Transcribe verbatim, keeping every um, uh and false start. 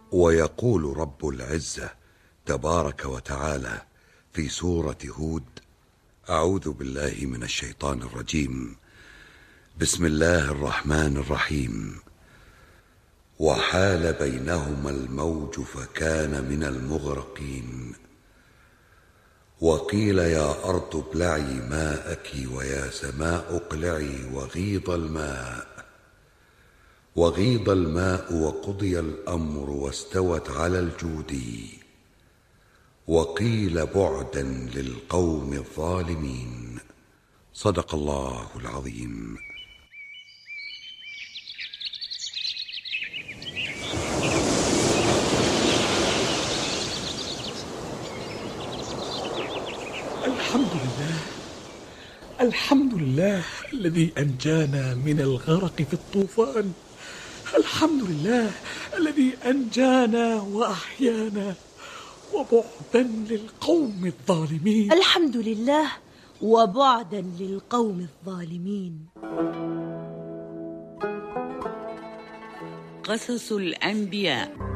ويقول رب العزة تبارك وتعالى في سورة هود: أعوذ بالله من الشيطان الرجيم، بسم الله الرحمن الرحيم. وحال بينهما الموج فكان من المغرقين. وقيل يا أرض ابلعي ماءك ويا سماء اقلعي وغيض الماء وغيض الماء وقضي الأمر واستوت على الجودي. وقيل بعدا للقوم الظالمين. صدق الله العظيم. الحمد لله الحمد لله الذي أنجانا من الغرق في الطوفان. الحمد لله الذي أنجانا وأحيانا. وبعدا للقوم الظالمين. الحمد لله وبعدا للقوم الظالمين. قصص الأنبياء.